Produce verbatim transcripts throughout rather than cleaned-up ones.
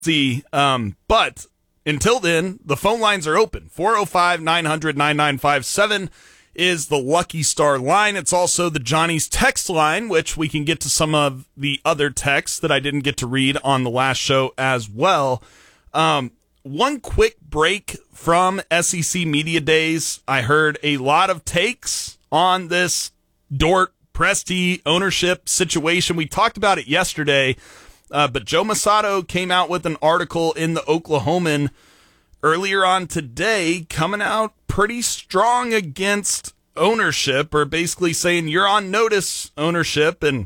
see. Um, but until then, the phone lines are open. four oh five, nine hundred, ninety-nine fifty-seven is the Lucky Star line. It's also the Johnny's text line, which we can get to some of the other texts that I didn't get to read on the last show as well. Um, one quick break from S E C Media Days. I heard a lot of takes on this Dort Presti ownership situation. We talked about it yesterday, uh, but Joe Mussatto came out with an article in the Oklahoman earlier on today, coming out pretty strong against ownership, or basically saying you're on notice, ownership. And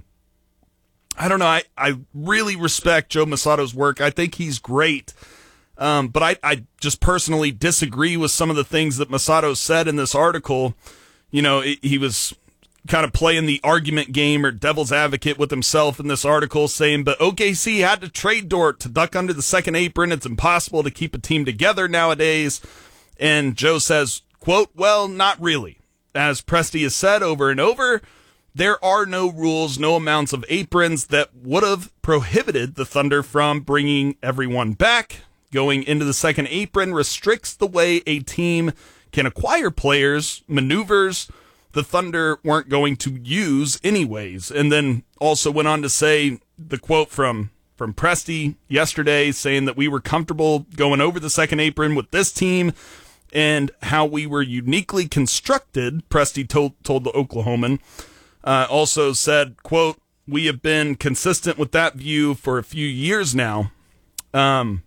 I don't know, I, I really respect Joe Mussatto's work. I think he's great. Um, but I, I just personally disagree with some of the things that Mussatto said in this article. You know, it, he was kind of playing the argument game or devil's advocate with himself in this article, saying, but O K C had to trade Dort to duck under the second apron. It's impossible to keep a team together nowadays. And Joe says, quote, well, not really. As Presti has said over and over, there are no rules, no amounts of aprons that would have prohibited the Thunder from bringing everyone back. Going into the second apron restricts the way a team can acquire players, maneuvers the Thunder weren't going to use anyways. And then also went on to say the quote from, from Presti yesterday, saying that we were comfortable going over the second apron with this team and how we were uniquely constructed. Presti told, told the Oklahoman. Uh, also said, quote, we have been consistent with that view for a few years now. Um,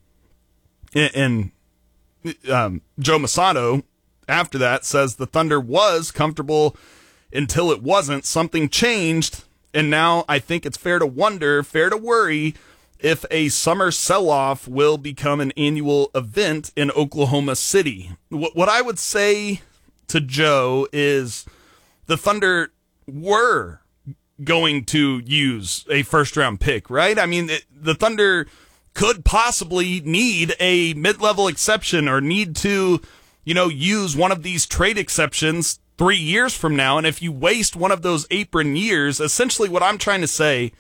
and, and um, Joe Mussatto, after that, says the Thunder was comfortable until it wasn't. Something changed, and now I think it's fair to wonder, fair to worry, if a summer sell-off will become an annual event in Oklahoma City. What I would say to Joe is the Thunder were going to use a first-round pick, right? I mean, it, the Thunder could possibly need a mid-level exception or need to, you know, use one of these trade exceptions three years from now. And if you waste one of those apron years, essentially what I'm trying to say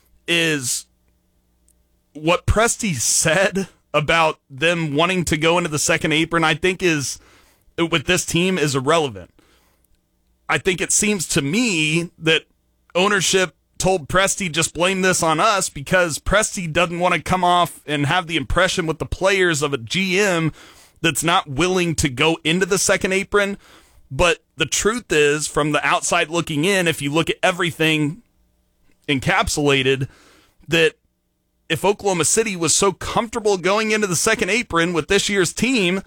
is what Presti said about them wanting to go into the second apron, I think is, with this team, is irrelevant. I think it seems to me that ownership told Presti just blame this on us because Presti doesn't want to come off and have the impression with the players of a G M that's not willing to go into the second apron. But the truth is, from the outside looking in, if you look at everything encapsulated, that if Oklahoma City was so comfortable going into the second apron with this year's team,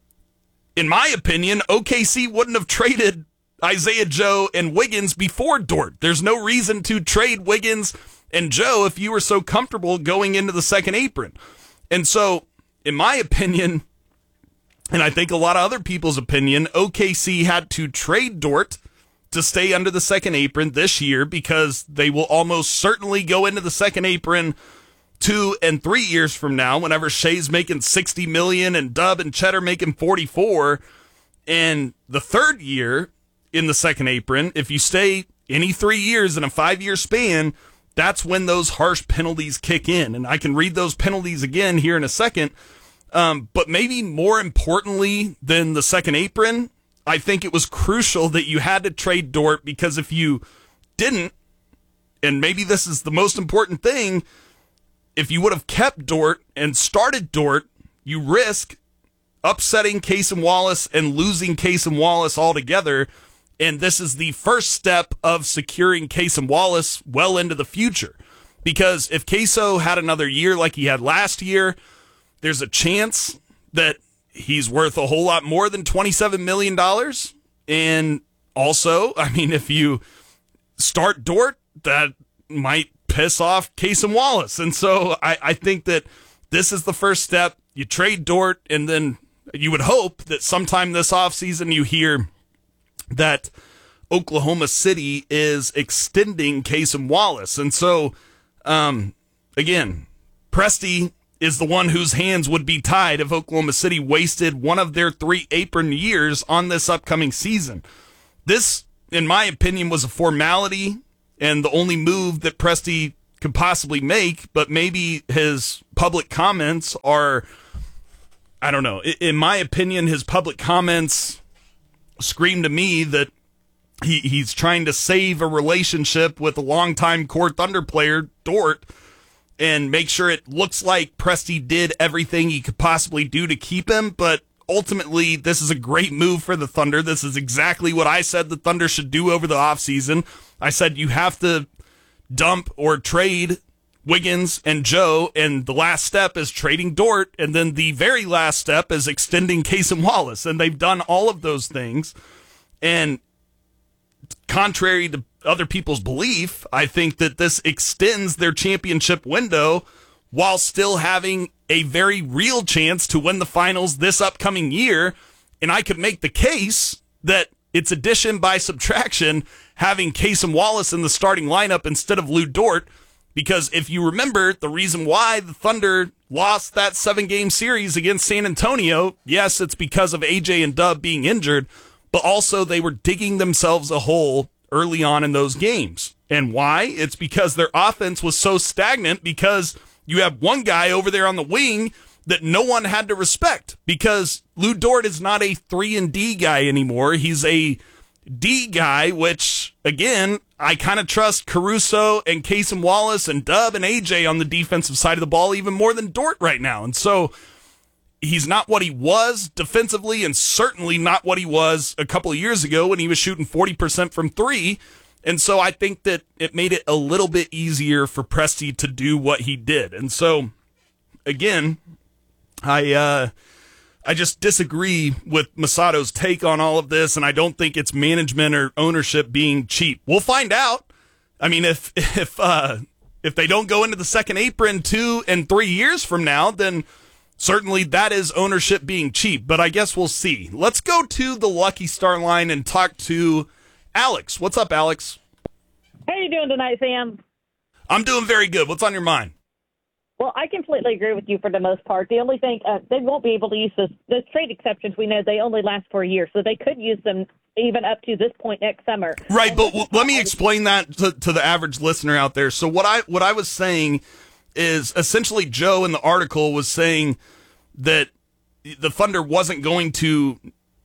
in my opinion, O K C wouldn't have traded Isaiah Joe and Wiggins before Dort. There's no reason to trade Wiggins and Joe if you were so comfortable going into the second apron. And so, in my opinion, and I think a lot of other people's opinion, O K C had to trade Dort to stay under the second apron this year because they will almost certainly go into the second apron two and three years from now, whenever Shea's making sixty million dollars and Dub and Cheddar making forty-four. And the third year in the second apron, if you stay any three years in a five-year span, that's when those harsh penalties kick in. And I can read those penalties again here in a second. Um, but maybe more importantly than the second apron, I think it was crucial that you had to trade Dort, because if you didn't, and maybe this is the most important thing, if you would have kept Dort and started Dort, you risk upsetting Cason Wallace and losing Cason Wallace altogether. And this is the first step of securing Cason Wallace well into the future. Because if Queso had another year like he had last year, there's a chance that he's worth a whole lot more than twenty-seven million dollars. And also, I mean, if you start Dort, that might piss off Cason Wallace. And so I, I think that this is the first step. You trade Dort, and then you would hope that sometime this offseason you hear that Oklahoma City is extending Cason Wallace. And so, um, again, Presti is the one whose hands would be tied if Oklahoma City wasted one of their three apron years on this upcoming season. This, in my opinion, was a formality, and the only move that Presti could possibly make, but maybe his public comments are, I don't know. In my opinion, his public comments scream to me that he, he's trying to save a relationship with a longtime core Thunder player, Dort, and make sure it looks like Presti did everything he could possibly do to keep him. But ultimately, this is a great move for the Thunder. This is exactly what I said the Thunder should do over the offseason. I said you have to dump or trade Wiggins and Joe, and the last step is trading Dort, and then the very last step is extending Cason Wallace, and they've done all of those things. And contrary to other people's belief, I think that this extends their championship window while still having a very real chance to win the finals this upcoming year. And I could make the case that it's addition by subtraction having Cason Wallace in the starting lineup instead of Lou Dort, because if you remember, the reason why the Thunder lost that seven-game series against San Antonio, yes, it's because of A J and Dub being injured, but also they were digging themselves a hole early on in those games. And why? It's because their offense was so stagnant because you have one guy over there on the wing that no one had to respect, because Lou Dort is not a three and D guy anymore. He's a D guy, which, again, I kind of trust Caruso and Cason Wallace and Dub and A J on the defensive side of the ball even more than Dort right now. And so he's not what he was defensively, and certainly not what he was a couple of years ago when he was shooting forty percent from three. And so I think that it made it a little bit easier for Presti to do what he did. And so, again, I uh, I just disagree with Masato's take on all of this, and I don't think it's management or ownership being cheap. We'll find out. I mean, if if uh, if they don't go into the second apron two and three years from now, then certainly that is ownership being cheap. But I guess we'll see. Let's go to the Lucky Star line and talk to Alex. What's up, Alex? How you doing tonight, Sam? I'm doing very good. What's on your mind? Well, I completely agree with you for the most part. The only thing, uh, they won't be able to use those, those trade exceptions. We know they only last for a year, so they could use them even up to this point next summer. Right, and but w- let me explain that to, to the average listener out there. So what I what I was saying is essentially Joe in the article was saying that the Thunder wasn't going to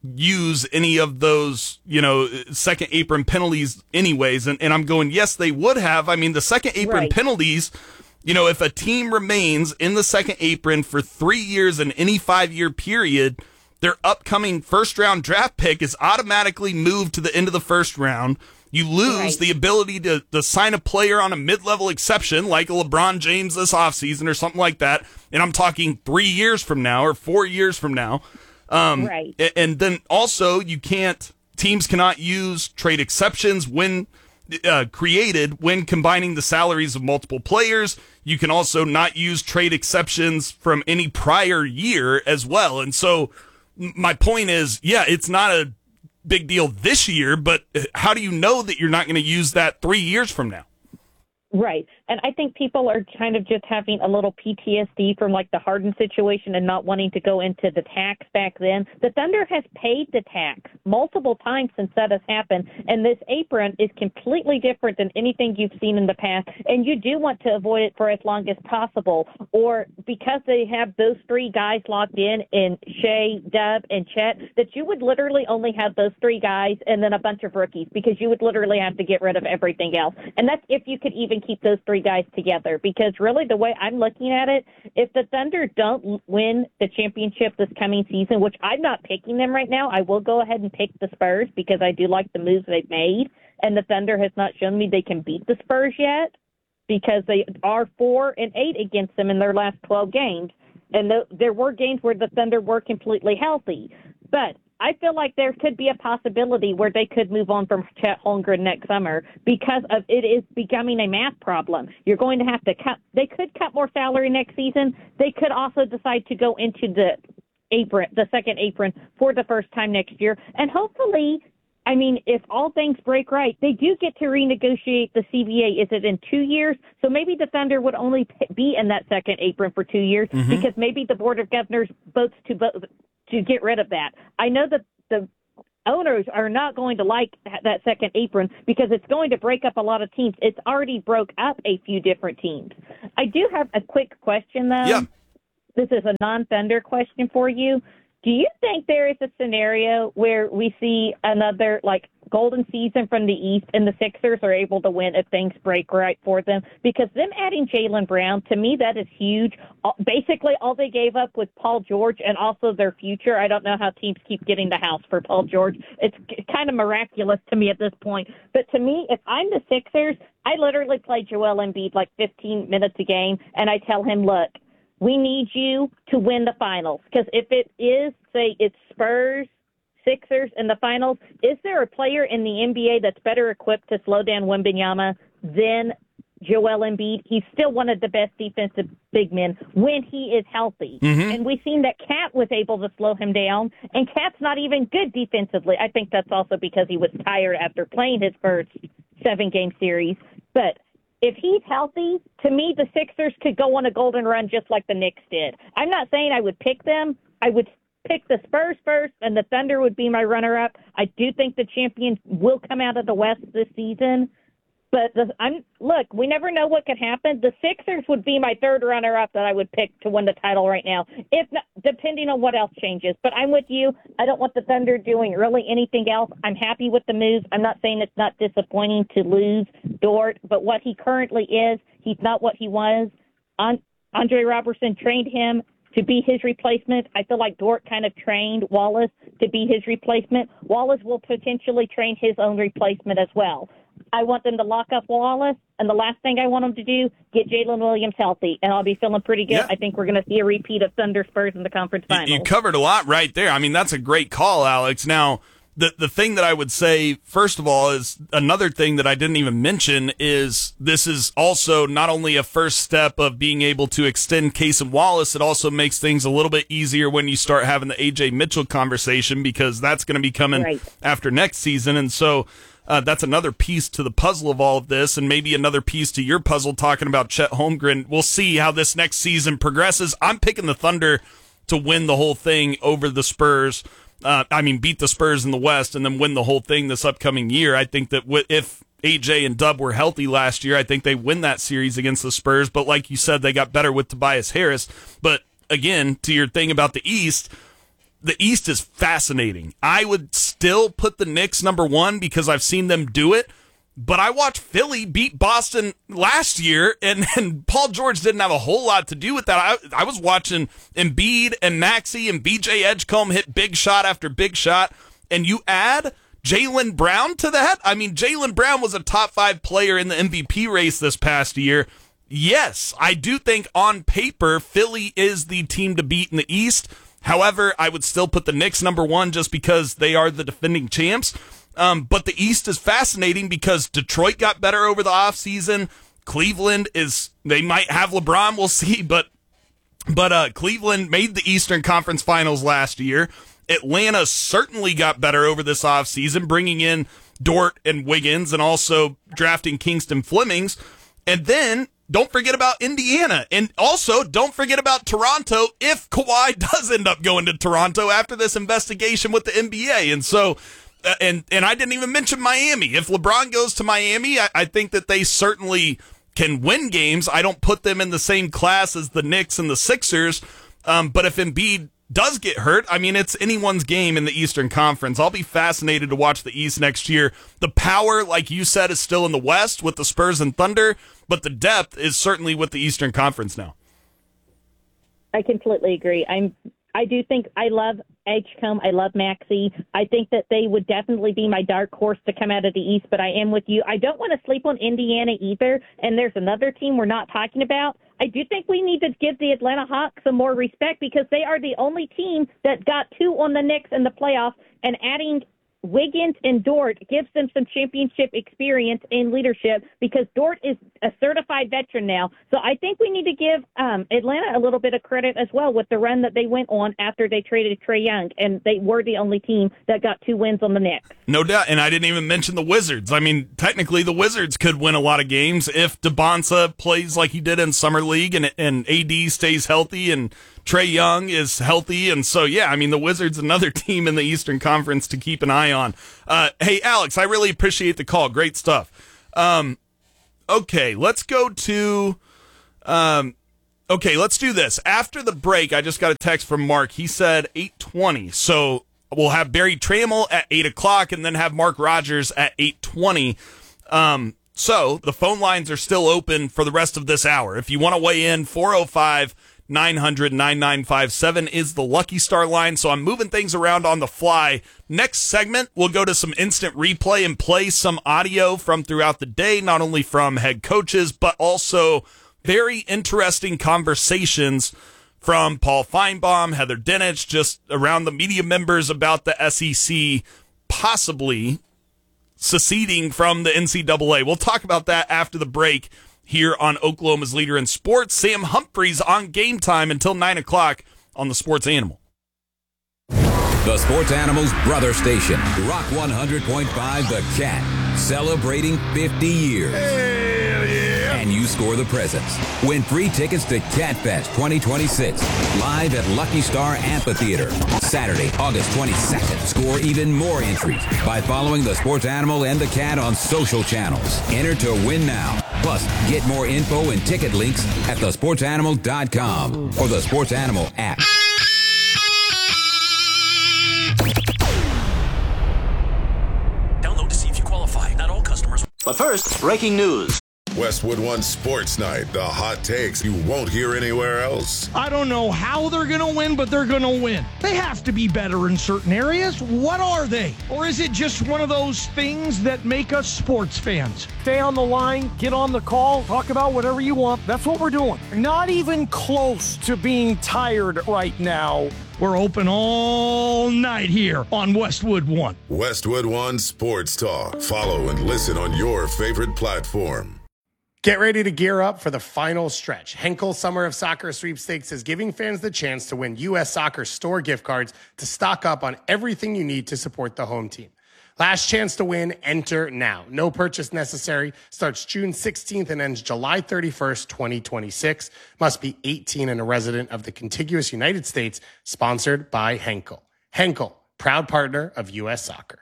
use any of those, you know, second apron penalties anyways. And, and I'm going, yes, they would have. I mean, the second apron Right. penalties, you know, if a team remains in the second apron for three years in any five-year period, their upcoming first-round draft pick is automatically moved to the end of the first round. You lose Right. the ability to, to sign a player on a mid-level exception like a LeBron James this offseason or something like that. And I'm talking three years from now or four years from now. Um, Right. And then also you can't, teams cannot use trade exceptions when uh, created when combining the salaries of multiple players. You can also not use trade exceptions from any prior year as well. And so my point is, yeah, it's not a big deal this year, but how do you know that you're not going to use that three years from now? Right. And I think people are kind of just having a little P T S D from like the Harden situation and not wanting to go into the tax back then. The Thunder has paid the tax multiple times since that has happened. And this apron is completely different than anything you've seen in the past. And you do want to avoid it for as long as possible. Or because they have those three guys locked in, in Shea, Dub, and Chet, that you would literally only have those three guys and then a bunch of rookies, because you would literally have to get rid of everything else. And that's if you could even keep those three guys together, because really the way I'm looking at it, if the Thunder don't win the championship this coming season, which I'm not picking them right now, I will go ahead and pick the Spurs because I do like the moves they've made, and the Thunder has not shown me they can beat the Spurs yet, because they are four and eight against them in their last twelve games, and th- there were games where the Thunder were completely healthy, but I feel like there could be a possibility where they could move on from Chet Holmgren next summer because of it is becoming a math problem. You're going to have to cut. They could cut more salary next season. They could also decide to go into the apron, the second apron, for the first time next year. And hopefully, I mean, if all things break right, they do get to renegotiate the C B A. Is it in two years? So maybe the Thunder would only p- be in that second apron for two years mm-hmm. because maybe the Board of Governors votes to vote to get rid of that. I know that the owners are not going to like that second apron because it's going to break up a lot of teams. It's already broke up a few different teams. I do have a quick question, though. Yeah. This is a non-Thunder question for you. Do you think there is a scenario where we see another, like, golden season from the East and the Sixers are able to win if things break right for them? Because them adding Jaylen Brown, to me, that is huge. Basically, all they gave up was Paul George and also their future. I don't know how teams keep getting the house for Paul George. It's kind of miraculous to me at this point. But to me, if I'm the Sixers, I literally play Joel Embiid like fifteen minutes a game, and I tell him, look, we need you to win the finals. Because if it is, say, it's Spurs, Sixers in the finals, is there a player in the N B A that's better equipped to slow down Wembanyama than Joel Embiid? He's still one of the best defensive big men when he is healthy. Mm-hmm. And we've seen that Cat was able to slow him down, and Cat's not even good defensively. I think that's also because he was tired after playing his first seven-game series. But if he's healthy, to me, the Sixers could go on a golden run just like the Knicks did. I'm not saying I would pick them. I would pick the Spurs first, and the Thunder would be my runner-up. I do think the champions will come out of the West this season. But the, I'm look, we never know what could happen. The Sixers would be my third runner-up that I would pick to win the title right now, if not, depending on what else changes. But I'm with you. I don't want the Thunder doing really anything else. I'm happy with the moves. I'm not saying it's not disappointing to lose Dort, but what he currently is, he's not what he was. On, Andre Robertson trained him to be his replacement. I feel like Dort kind of trained Wallace to be his replacement. Wallace will potentially train his own replacement as well. I want them to lock up Wallace, and the last thing I want them to do, get Jalen Williams healthy, and I'll be feeling pretty good. Yeah. I think we're going to see a repeat of Thunder Spurs in the conference finals. You covered a lot right there. I mean, that's a great call, Alex. Now, the the thing that I would say, first of all, is another thing that I didn't even mention is this is also not only a first step of being able to extend Case and Wallace, it also makes things a little bit easier when you start having the A J Mitchell conversation, because that's going to be coming right after next season. And so Uh, that's another piece to the puzzle of all of this, and maybe another piece to your puzzle talking about Chet Holmgren. We'll see how this next season progresses. I'm picking the Thunder to win the whole thing over the Spurs. Uh, I mean, beat the Spurs in the West and then win the whole thing this upcoming year. I think that w- if A J and Dub were healthy last year, I think they win that series against the Spurs. But like you said, they got better with Tobias Harris. But again, to your thing about the East, the East is fascinating. I would still put the Knicks number one because I've seen them do it, but I watched Philly beat Boston last year, and, and Paul George didn't have a whole lot to do with that. I, I was watching Embiid and Maxey and B J Edgecombe hit big shot after big shot, and you add Jaylen Brown to that? I mean, Jaylen Brown was a top five player in the M V P race this past year. Yes, I do think on paper Philly is the team to beat in the East. However, I would still put the Knicks number one just because they are the defending champs. Um, but the East is fascinating because Detroit got better over the offseason. Cleveland is, they might have LeBron, we'll see, but but uh, Cleveland made the Eastern Conference Finals last year. Atlanta certainly got better over this offseason, bringing in Dort and Wiggins and also drafting Kingston Flemings. And then don't forget about Indiana. And also, don't forget about Toronto if Kawhi does end up going to Toronto after this investigation with the N B A. And so, uh, and and I didn't even mention Miami. If LeBron goes to Miami, I, I think that they certainly can win games. I don't put them in the same class as the Knicks and the Sixers. Um, but if Embiid does get hurt, I mean, it's anyone's game in the Eastern Conference. I'll be fascinated to watch the East next year. The power, like you said, is still in the West with the Spurs and Thunder, but the depth is certainly with the Eastern Conference now. I completely agree. I'm. I do think I love Edgecombe. I love Maxey. I think that they would definitely be my dark horse to come out of the East, but I am with you. I don't want to sleep on Indiana either, and there's another team we're not talking about. I do think we need to give the Atlanta Hawks some more respect because they are the only team that got two on the Knicks in the playoffs, and adding Wiggins and Dort gives them some championship experience and leadership because Dort is a certified veteran now. So I think we need to give um, Atlanta a little bit of credit as well with the run that they went on after they traded Trae Young, and they were the only team that got two wins on the Knicks. No doubt, and I didn't even mention the Wizards. I mean, technically the Wizards could win a lot of games if DeBonsa plays like he did in Summer League and, and A D stays healthy and Trae Young is healthy, and so, yeah, I mean, the Wizards, another team in the Eastern Conference to keep an eye on. Uh, hey, Alex, I really appreciate the call. Great stuff. Um, okay, let's go to... Um, okay, let's do this. After the break, I just got a text from Mark. He said eight twenty, so we'll have Barry Trammell at eight o'clock and then have Mark Rogers at eight twenty. Um, so the phone lines are still open for the rest of this hour. If you want to weigh in, four oh five, nine hundred, ninety-nine fifty-seven is the Lucky Star line, so I'm moving things around on the fly. Next segment, we'll go to some instant replay and play some audio from throughout the day, not only from head coaches, but also very interesting conversations from Paul Feinbaum, Heather Dinich, just around the media members about the S E C possibly seceding from the N C double A. We'll talk about that after the break here on Oklahoma's Leader in Sports. Sam Humphreys on Game Time until nine o'clock on the Sports Animal. The Sports Animal's brother station, Rock one hundred point five The Cat, celebrating fifty years. Hell yeah! And you score the presents. Win free tickets to CatFest twenty twenty-six, live at Lucky Star Amphitheater, Saturday, August twenty-second. Score even more entries by following the Sports Animal and the Cat on social channels. Enter to win now. Plus, get more info and ticket links at the sports animal dot com or the Sports Animal app. Download to see if you qualify. Not all customers. But first, breaking news. Westwood One Sports Night, the hot takes you won't hear anywhere else. I don't know how they're going to win, but they're going to win. They have to be better in certain areas. What are they? Or is it just one of those things that make us sports fans? Stay on the line, get on the call, talk about whatever you want. That's what we're doing. Not even close to being tired right now. We're open all night here on Westwood One. Westwood One Sports Talk. Follow and listen on your favorite platform. Get ready to gear up for the final stretch. Henkel Summer of Soccer Sweepstakes is giving fans the chance to win U S Soccer store gift cards to stock up on everything you need to support the home team. Last chance to win, enter now. No purchase necessary. Starts June sixteenth and ends July thirty-first, twenty twenty-six. Must be eighteen and a resident of the contiguous United States. Sponsored by Henkel. Henkel, proud partner of U S Soccer.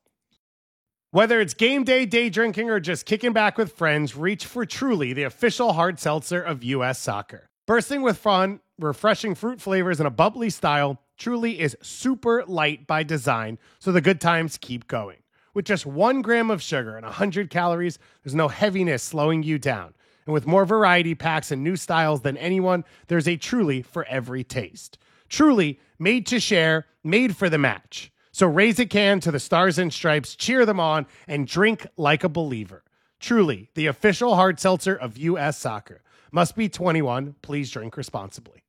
Whether it's game day, day drinking, or just kicking back with friends, reach for Truly, the official hard seltzer of U S Soccer. Bursting with fun, refreshing fruit flavors, and a bubbly style, Truly is super light by design, so the good times keep going. With just one gram of sugar and one hundred calories, there's no heaviness slowing you down. And with more variety packs and new styles than anyone, there's a Truly for every taste. Truly, made to share, made for the match. So raise a can to the Stars and Stripes, cheer them on, and drink like a believer. Truly, the official hard seltzer of U S Soccer. Must be twenty-one. Please drink responsibly.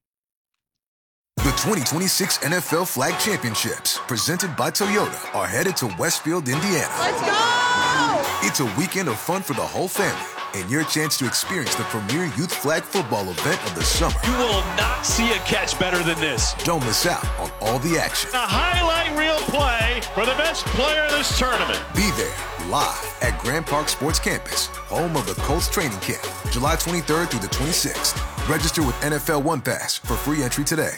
The twenty twenty-six N F L Flag Championships, presented by Toyota, are headed to Westfield, Indiana. Let's go! It's a weekend of fun for the whole family, and your chance to experience the premier youth flag football event of the summer. You will not see a catch better than this. Don't miss out on all the action. A highlight reel play for the best player in this tournament. Be there, live at Grand Park Sports Campus, home of the Colts training camp, July twenty-third through the twenty-sixth. Register with N F L One Pass for free entry today.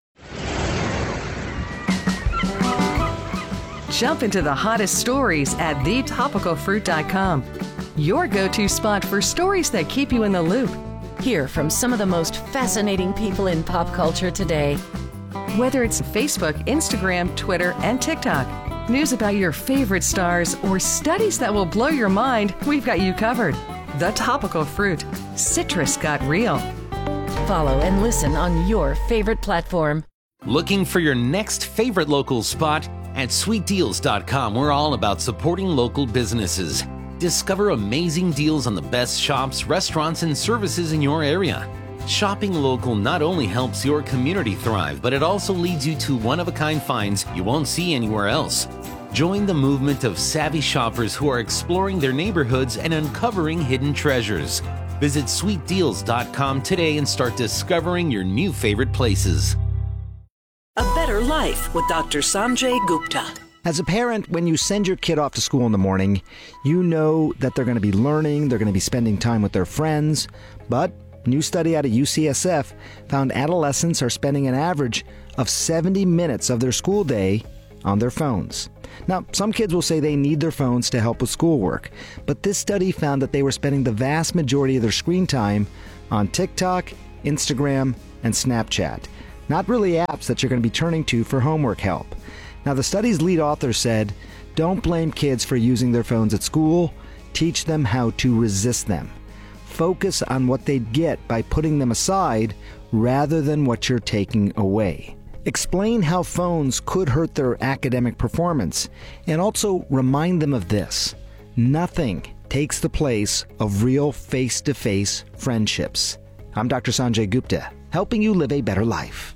Jump into the hottest stories at the topical fruit dot com. Your go-to spot for stories that keep you in the loop. Hear from some of the most fascinating people in pop culture today. Whether it's Facebook, Instagram, Twitter, and TikTok, news about your favorite stars, or studies that will blow your mind, we've got you covered. The Topical Fruit. Citrus got real. Follow and listen on your favorite platform. Looking for your next favorite local spot? At sweet deals dot com, we're all about supporting local businesses. Discover amazing deals on the best shops, restaurants, and services in your area. Shopping local not only helps your community thrive, but it also leads you to one-of-a-kind finds you won't see anywhere else. Join the movement of savvy shoppers who are exploring their neighborhoods and uncovering hidden treasures. Visit sweet deals dot com today and start discovering your new favorite places. A Better Life with Doctor Sanjay Gupta. As a parent, when you send your kid off to school in the morning, you know that they're going to be learning, they're going to be spending time with their friends, but New study out of U C S F found adolescents are spending an average of seventy minutes of their school day on their phones. Now, some kids will say they need their phones to help with schoolwork, but this study found that they were spending the vast majority of their screen time on TikTok, Instagram, and Snapchat. Not really apps that you're going to be turning to for homework help. Now, the study's lead author said, don't blame kids for using their phones at school. Teach them how to resist them. Focus on what they'd get by putting them aside rather than what you're taking away. Explain how phones could hurt their academic performance, and also remind them of this: nothing takes the place of real face-to-face friendships. I'm Doctor Sanjay Gupta, helping you live a better life.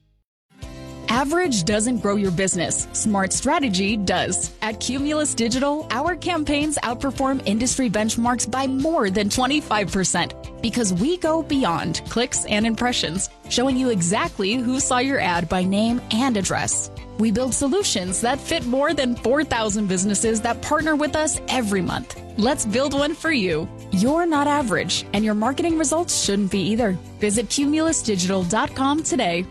Average doesn't grow your business. Smart strategy does. At Cumulus Digital, our campaigns outperform industry benchmarks by more than twenty-five percent because we go beyond clicks and impressions, showing you exactly who saw your ad by name and address. We build solutions that fit more than four thousand businesses that partner with us every month. Let's build one for you. You're not average, and your marketing results shouldn't be either. Visit cumulus digital dot com today.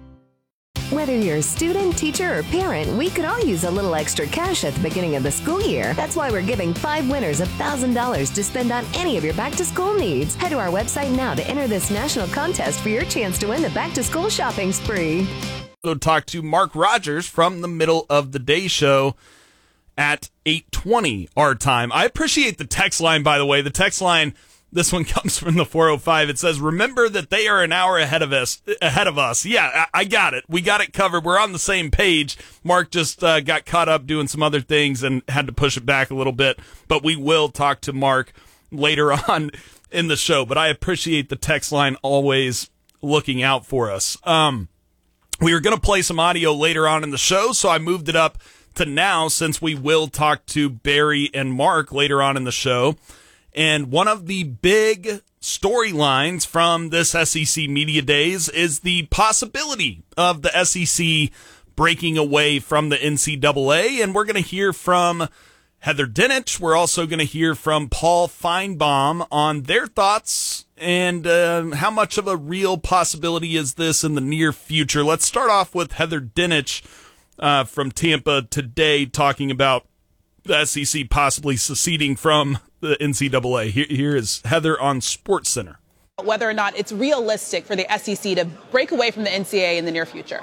Whether you're a student, teacher, or parent, we could all use a little extra cash at the beginning of the school year. That's why we're giving five winners one thousand dollars to spend on any of your back-to-school needs. Head to our website now to enter this national contest for your chance to win the back-to-school shopping spree. We'll talk to Mark Rogers from the Middle of the Day show at eight twenty our time. I appreciate the text line, by the way. The text line, this one comes from the four oh five. It says, remember that they are an hour ahead of us. Ahead of us. Yeah, I, I got it. We got it covered. We're on the same page. Mark just uh, got caught up doing some other things and had to push it back a little bit. But we will talk to Mark later on in the show. But I appreciate the text line always looking out for us. Um, we were going to play some audio later on in the show, so I moved it up to now since we will talk to Barry and Mark later on in the show. And one of the big storylines from this S E C Media Days is the possibility of the S E C breaking away from the N C double A. And we're going to hear from Heather Dinich. We're also going to hear from Paul Finebaum on their thoughts and uh, how much of a real possibility is this in the near future. Let's start off with Heather Dinich uh, from Tampa Today talking about the S E C possibly seceding from the N C double A. Here, here is Heather on SportsCenter. Whether or not it's realistic for the S E C to break away from the N C double A in the near future.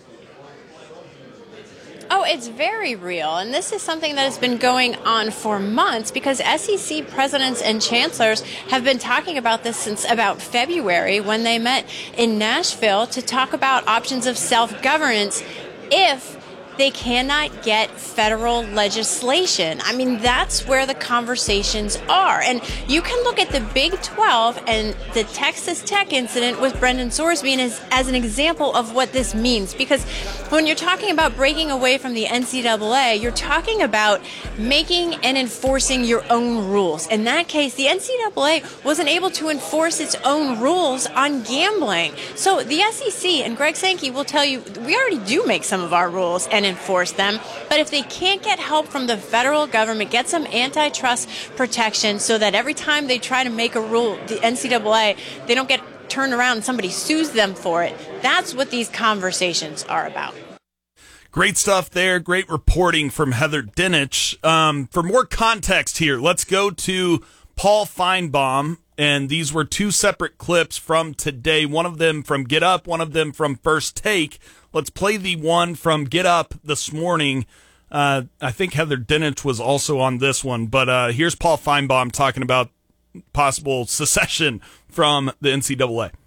Oh, it's very real, and this is something that has been going on for months because S E C presidents and chancellors have been talking about this since about February when they met in Nashville to talk about options of self-governance if they cannot get federal legislation. I mean, that's where the conversations are. And you can look at the Big twelve and the Texas Tech incident with Brendan Sorsby as, as an example of what this means. Because when you're talking about breaking away from the N C double A, you're talking about making and enforcing your own rules. In that case, the N C double A wasn't able to enforce its own rules on gambling. So the S E C, and Greg Sankey will tell you, we already do make some of our rules and enforce them. But if they can't get help from the federal government, get some antitrust protection so that every time they try to make a rule, the N C double A, they don't get turned around and somebody sues them for it. That's what these conversations are about. Great stuff there. Great reporting from Heather Dinich. Um, for more context here, let's go to Paul Finebaum. And these were two separate clips from today. One of them from Get Up, one of them from First Take. Let's play the one from Get Up this morning. Uh, I think Heather Dinich was also on this one. But uh, here's Paul Finebaum talking about possible secession from the N C double A.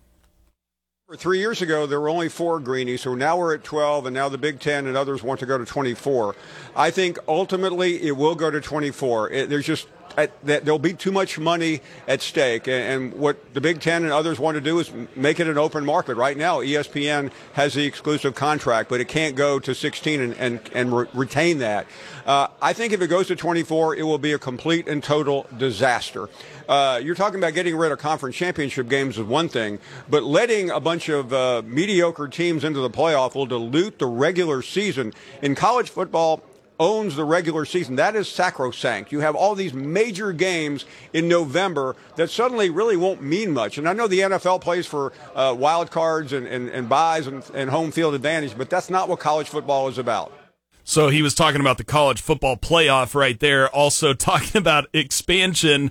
Three years ago, there were only four greenies, so now we're at twelve, and now the Big Ten and others want to go to twenty-four. I think ultimately it will go to twenty-four. It, there's just at, that there'll be too much money at stake, and, and what the Big Ten and others want to do is make it an open market. Right now, E S P N has the exclusive contract, but it can't go to sixteen and, and, and re- retain that. Uh, I think if it goes to twenty-four, it will be a complete and total disaster. Uh, you're talking about getting rid of conference championship games is one thing, but letting a bunch of uh, mediocre teams into the playoff will dilute the regular season. In college football, owns the regular season. That is sacrosanct. You have all these major games in November that suddenly really won't mean much. And I know the N F L plays for uh, wild cards and, and, and buys and, and home field advantage, but that's not what college football is about. So he was talking about the college football playoff right there, also talking about expansion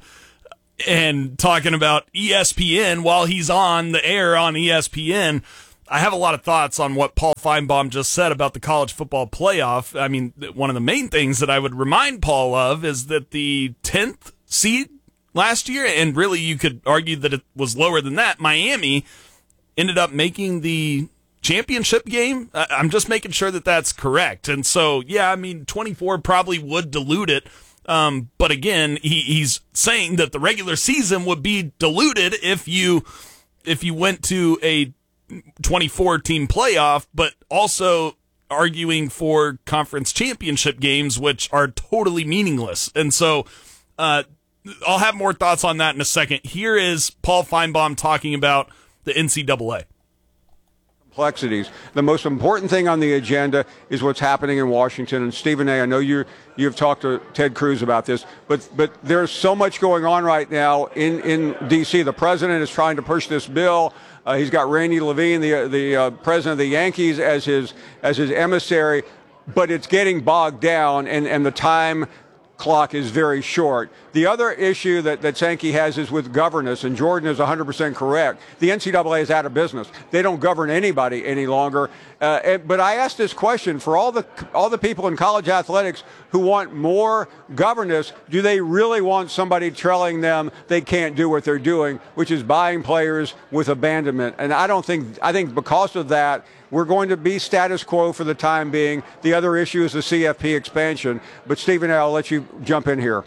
and talking about E S P N while he's on the air on E S P N. I have a lot of thoughts on what Paul Feinbaum just said about the college football playoff. I mean, one of the main things that I would remind Paul of is that the tenth seed last year, and really you could argue that it was lower than that, Miami ended up making the championship game. I'm just making sure that that's correct. And so, yeah, I mean, twenty-four probably would dilute it. Um, but again, he, he's saying that the regular season would be diluted if you if you went to a twenty-four team playoff, but also arguing for conference championship games, which are totally meaningless. And so uh, I'll have more thoughts on that in a second. Here is Paul Feinbaum talking about the N C double A. Complexities. The most important thing on the agenda is what's happening in Washington. And Stephen A., I know you you've talked to Ted Cruz about this, but but there's so much going on right now in, in D C. The president is trying to push this bill. Uh, he's got Randy Levine, the the uh, president of the Yankees, as his as his emissary, but it's getting bogged down, and, and the time clock is very short. The other issue that, that Sankey has is with governance, and Jordan is one hundred percent correct. The N C double A is out of business. They don't govern anybody any longer. Uh, and, but I asked this question, for all the all the people in college athletics who want more governance, do they really want somebody telling them they can't do what they're doing, which is buying players with abandonment? And I don't think, I think because of that, we're going to be status quo for the time being. The other issue is the C F P expansion. But Stephen, I'll let you jump in here.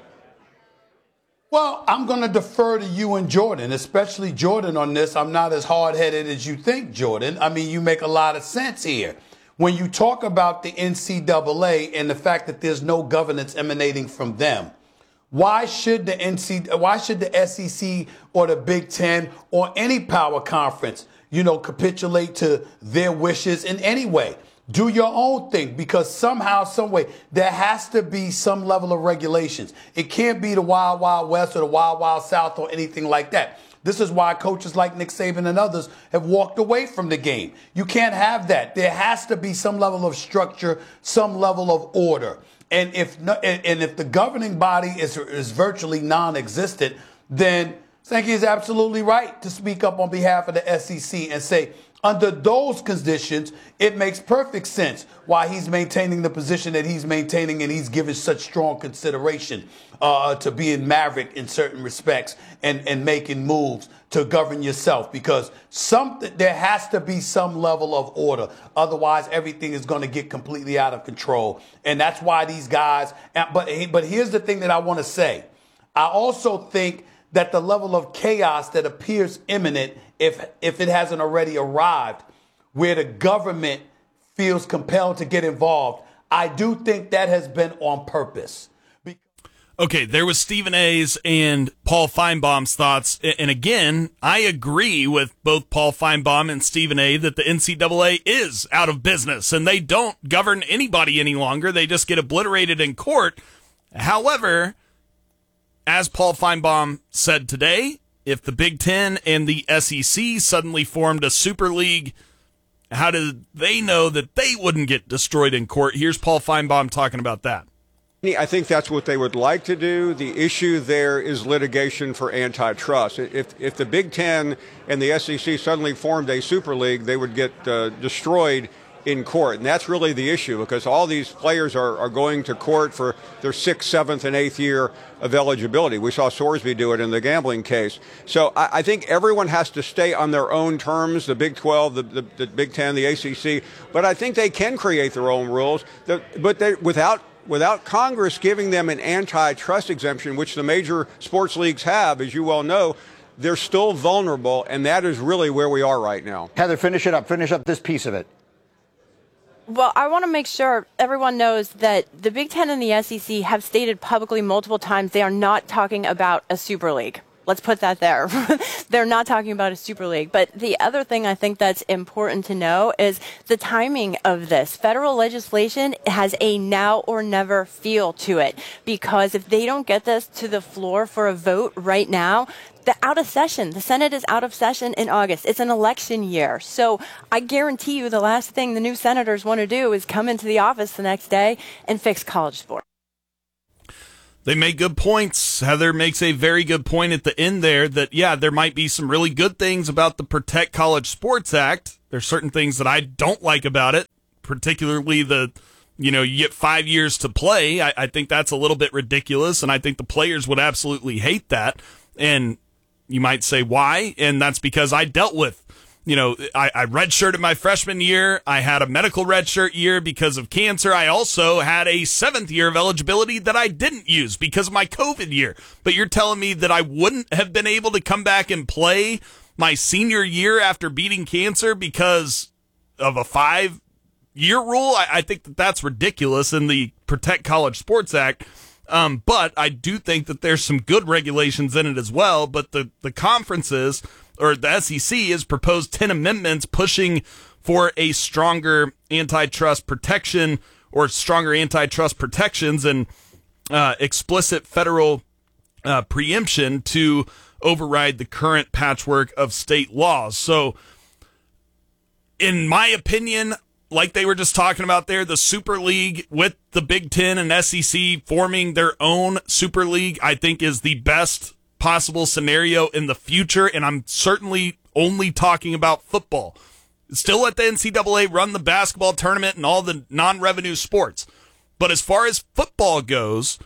Well, I'm going to defer to you and Jordan, especially Jordan on this. I'm not as hard-headed as you think, Jordan. I mean, you make a lot of sense here. When you talk about the N C double A and the fact that there's no governance emanating from them, why should the N C, why should the S E C or the Big Ten or any power conference, you know, capitulate to their wishes in any way? Do your own thing, because somehow, some way, there has to be some level of regulations. It can't be the Wild Wild West or the Wild Wild South or anything like that. This is why coaches like Nick Saban and others have walked away from the game. You can't have that. There has to be some level of structure, some level of order. And if no, and if the governing body is is virtually non-existent, then Sankey is absolutely right to speak up on behalf of the S E C and say, under those conditions, it makes perfect sense why he's maintaining the position that he's maintaining, and he's given such strong consideration uh, to being maverick in certain respects and, and making moves to govern yourself, because something, there has to be some level of order. Otherwise, everything is going to get completely out of control. And that's why these guys, but, but here's the thing that I want to say. I also think that the level of chaos that appears imminent, if if it hasn't already arrived, where the government feels compelled to get involved, I do think that has been on purpose. Okay, there was Stephen A's and Paul Feinbaum's thoughts. And again, I agree with both Paul Feinbaum and Stephen A that the N C double A is out of business and they don't govern anybody any longer. They just get obliterated in court. However, as Paul Feinbaum said today, if the Big Ten and the S E C suddenly formed a super league, how did they know that they wouldn't get destroyed in court? Here's Paul Feinbaum talking about that. I think that's what they would like to do. The issue there is litigation for antitrust. If if the Big Ten and the S E C suddenly formed a super league, they would get uh, destroyed in court. And that's really the issue, because all these players are, are going to court for their sixth, seventh, and eighth year of eligibility. We saw Sorsby do it in the gambling case. So I, I think everyone has to stay on their own terms, the Big twelve, the, the, the Big Ten, the A C C. But I think they can create their own rules, that, but they, without without Congress giving them an antitrust exemption, which the major sports leagues have, as you well know, they're still vulnerable, and that is really where we are right now. Heather, finish it up. Finish up this piece of it. Well, I want to make sure everyone knows that the Big Ten and the S E C have stated publicly multiple times they are not talking about a super league. Let's put that there. They're not talking about a super league. But the other thing I think that's important to know is the timing of this. Federal legislation has a now or never feel to it, because if they don't get this to the floor for a vote right now, they're out of session. The Senate is out of session in August. It's an election year. So I guarantee you the last thing the new senators want to do is come into the office the next day and fix college sports. They make good points. Heather makes a very good point at the end there that, yeah, there might be some really good things about the Protect College Sports Act. There's certain things that I don't like about it, particularly the, you know, you get five years to play. I, I think that's a little bit ridiculous, and I think the players would absolutely hate that. And you might say, why? And that's because I dealt with You know, I, I redshirted my freshman year. I had a medical redshirt year because of cancer. I also had a seventh year of eligibility that I didn't use because of my COVID year. But you're telling me that I wouldn't have been able to come back and play my senior year after beating cancer because of a five-year rule? I, I think that that's ridiculous in the Protect College Sports Act. Um, but I do think that there's some good regulations in it as well. But the, the conferences, or the S E C, has proposed ten amendments pushing for a stronger antitrust protection or stronger antitrust protections and uh, explicit federal uh, preemption to override the current patchwork of state laws. So, in my opinion, like they were just talking about there, the Super League with the Big Ten and S E C forming their own Super League, I think is the best possible scenario in the future, and I'm certainly only talking about football. Still let the N C double A run the basketball tournament and all the non-revenue sports. But as far as football goes,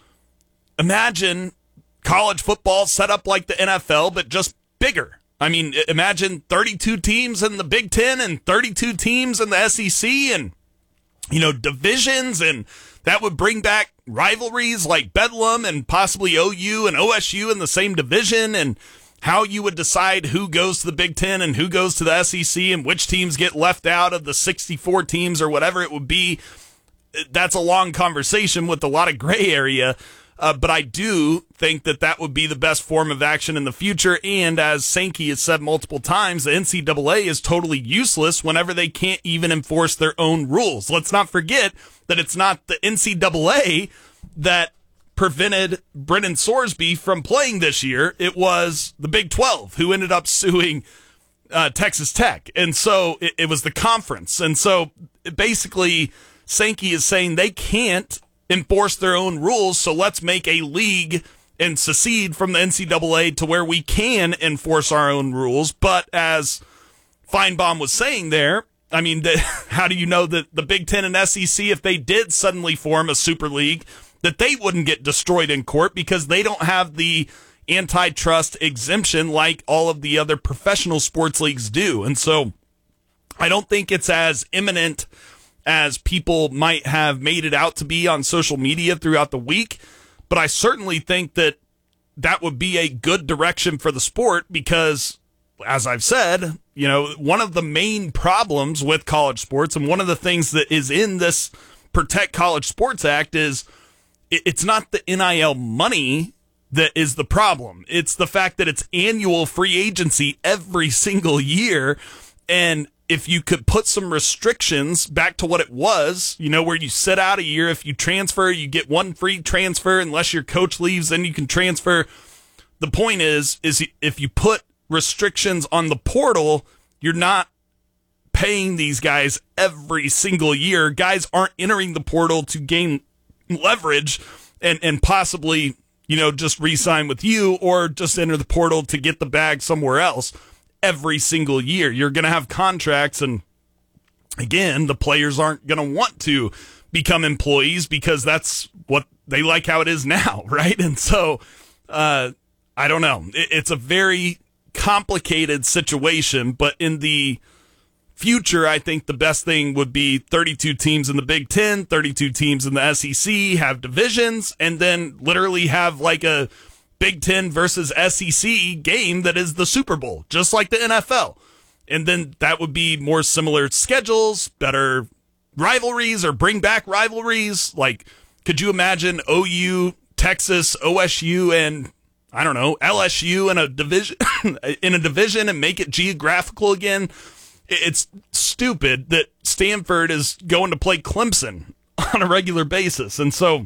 imagine college football set up like the N F L, but just bigger. I mean, imagine thirty-two teams in the Big Ten and thirty-two teams in the S E C and, you know, divisions, and that would bring back rivalries like Bedlam and possibly O U and O S U in the same division, and how you would decide who goes to the Big Ten and who goes to the S E C and which teams get left out of the sixty-four teams or whatever it would be. That's a long conversation with a lot of gray area. Uh, but I do think that that would be the best form of action in the future. And as Sankey has said multiple times, the N C double A is totally useless whenever they can't even enforce their own rules. Let's not forget that it's not the N C double A that prevented Brennan Sorsby from playing this year. It was the Big twelve who ended up suing uh, Texas Tech. And so it, it was the conference. And so basically Sankey is saying they can't enforce their own rules, so let's make a league and secede from the N C double A to where we can enforce our own rules. But as Feinbaum was saying there, I mean, the, how do you know that the Big Ten and S E C, if they did suddenly form a super league, that they wouldn't get destroyed in court because they don't have the antitrust exemption like all of the other professional sports leagues do? And so I don't think it's as imminent as people might have made it out to be on social media throughout the week. But I certainly think that that would be a good direction for the sport because, as I've said, you know, one of the main problems with college sports and one of the things that is in this Protect College Sports Act is it's not the N I L money that is the problem. It's the fact that it's annual free agency every single year. And if you could put some restrictions back to what it was, you know, where you sit out a year, if you transfer, you get one free transfer unless your coach leaves, then you can transfer. The point is, is if you put restrictions on the portal, you're not paying these guys every single year. Guys aren't entering the portal to gain leverage and, and possibly, you know, just re-sign with you or just enter the portal to get the bag somewhere else. Every single year, you're going to have contracts, and again, the players aren't going to want to become employees because that's what they like how it is now, right? And so, uh, I don't know. It's a very complicated situation, but in the future, I think the best thing would be thirty-two teams in the Big Ten, thirty-two teams in the S E C, have divisions, and then literally have like a Big Ten versus S E C game that is the Super Bowl, just like the N F L. And then that would be more similar schedules, better rivalries, or bring back rivalries. Like, could you imagine O U, Texas, O S U, and I don't know, L S U in a division in a division and make it geographical again. It's stupid that Stanford is going to play Clemson on a regular basis. And so,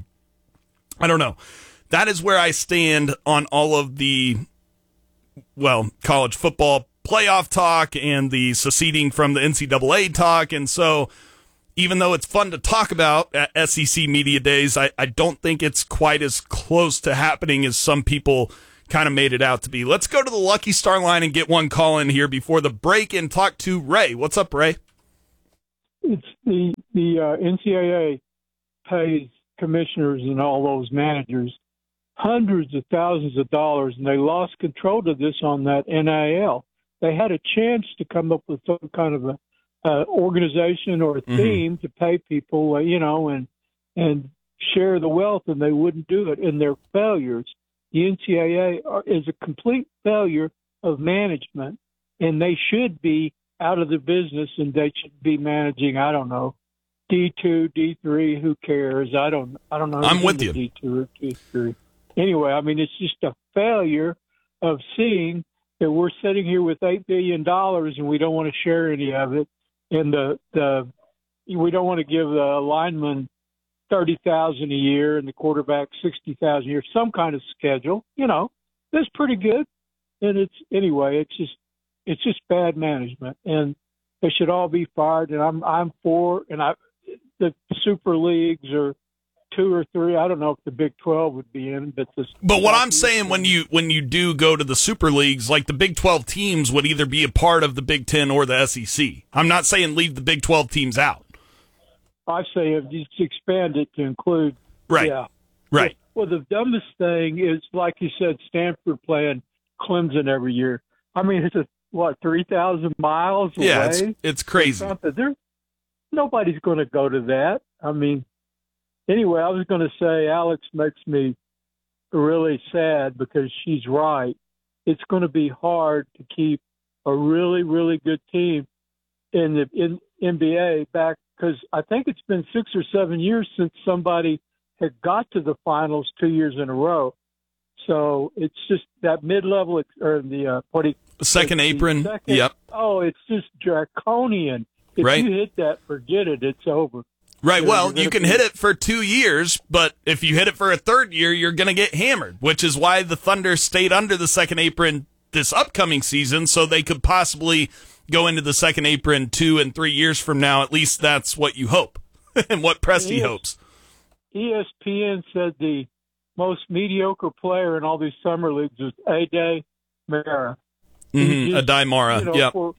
I don't know. That is where I stand on all of the, well, college football playoff talk and the seceding from the N C double A talk. And so, even though it's fun to talk about at S E C Media Days, I, I don't think it's quite as close to happening as some people kind of made it out to be. Let's go to the Lucky Star line and get one call in here before the break and talk to Ray. What's up, Ray? It's the the uh, N C double A pays commissioners and all those managers hundreds of thousands of dollars, and they lost control of this on that N I L. They had a chance to come up with some kind of a uh, organization or a theme mm-hmm. to pay people, uh, you know, and and share the wealth, and they wouldn't do it. And their failures. The N C double A is a complete failure of management, and they should be out of the business, and they should be managing, I don't know, D two, D three, who cares? I don't I don't know. I'm with you. D two or D three. Anyway, I mean, it's just a failure of seeing that we're sitting here with eight billion dollars and we don't want to share any of it. And the, the we don't want to give the lineman thirty thousand dollars a year and the quarterback sixty thousand dollars a year, some kind of schedule. You know, that's pretty good. And it's, anyway, it's just, it's just bad management. And they should all be fired. And I'm, I'm for, and I, the super leagues are two or three. I don't know if the Big twelve would be in, but this. But what I'm saying, when you when you do go to the super leagues, like the Big twelve teams would either be a part of the Big Ten or the S E C. I'm not saying leave the Big twelve teams out. I say just expand it to include. Right. Yeah. Right. Well, the dumbest thing is, like you said, Stanford playing Clemson every year. I mean, it's a, what, three thousand miles away? Yeah, it's, it's crazy. There, nobody's going to go to that. I mean. Anyway, I was going to say Alex makes me really sad because she's right. It's going to be hard to keep a really, really good team in the in N B A back, because I think it's been six or seven years since somebody had got to the finals two years in a row. So it's just that mid-level or the uh, what do you, second apron. Second, yep. Oh, it's just draconian. If right. you hit that, forget it. It's over. Right, well, you can hit it for two years, but if you hit it for a third year, you're going to get hammered, which is why the Thunder stayed under the second apron this upcoming season, so they could possibly go into the second apron two and three years from now. At least that's what you hope, and what Presti hopes. E S P N said the most mediocre player in all these summer leagues was Ade Mara. Mm-hmm, Ade Mara, you know, yep. For,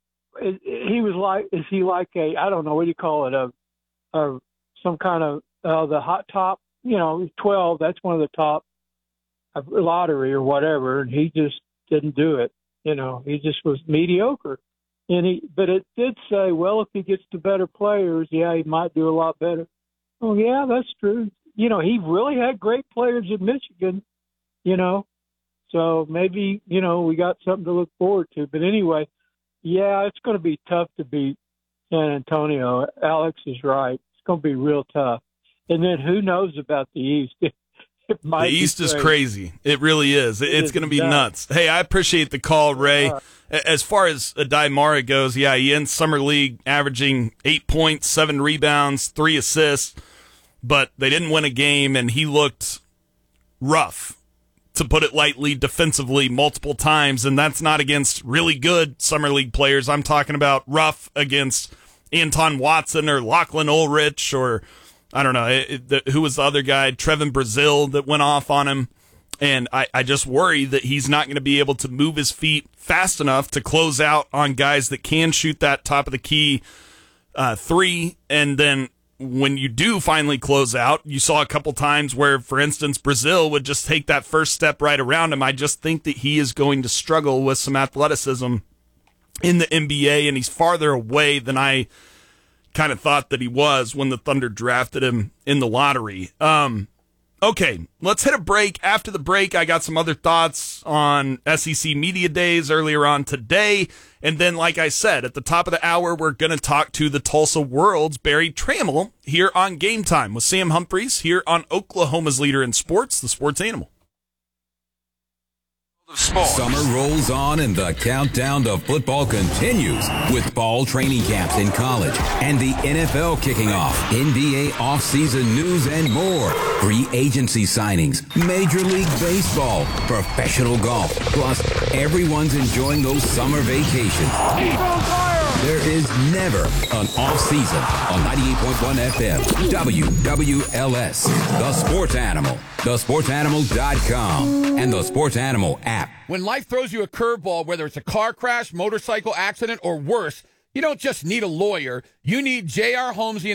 he was like, is he like a, I don't know, what do you call it, a or some kind of uh, the hot top, you know, twelve, that's one of the top of lottery or whatever, and he just didn't do it. You know, he just was mediocre. And he, but it did say, well, if he gets to better players, yeah, he might do a lot better. Oh, yeah, that's true. You know, he really had great players at Michigan, you know, so maybe, you know, we got something to look forward to. But anyway, yeah, it's going to be tough to beat San Antonio. Alex is right. It's going to be real tough. And then who knows about the East? It might the East crazy. is crazy. It really is. It it's going to be nuts. nuts. Hey, I appreciate the call, Ray. Uh, as far as Ade Mara goes, yeah, he ends Summer League averaging eight points, seven rebounds, three assists, but they didn't win a game, and he looked rough, to put it lightly, defensively multiple times, and that's not against really good Summer League players. I'm talking about rough against Anton Watson or Lachlan Ulrich or, I don't know, it, it, who was the other guy, Trevin Brazil, that went off on him. And I, I just worry that he's not going to be able to move his feet fast enough to close out on guys that can shoot that top of the key uh, three. And then when you do finally close out, you saw a couple times where, for instance, Brazil would just take that first step right around him. I just think that he is going to struggle with some athleticism in the N B A, and he's farther away than I kind of thought that he was when the Thunder drafted him in the lottery. Um, okay, let's hit a break. After the break, I got some other thoughts on S E C Media Days earlier on today. And then, like I said, at the top of the hour, we're going to talk to the Tulsa World's Barry Trammell here on Game Time with Sam Humphreys here on Oklahoma's Leader in Sports, the Sports Animal. Summer rolls on and the countdown to football continues with fall training camps in college and the N F L kicking off, N B A offseason news and more, free agency signings, Major League Baseball, professional golf, plus everyone's enjoying those summer vacations. There is never an off season on ninety-eight point one F M, W W L S, The Sports Animal, the sports animal dot com, and the Sports Animal app. When life throws you a curveball, whether it's a car crash, motorcycle accident, or worse, you don't just need a lawyer. You need J R. Holmes, the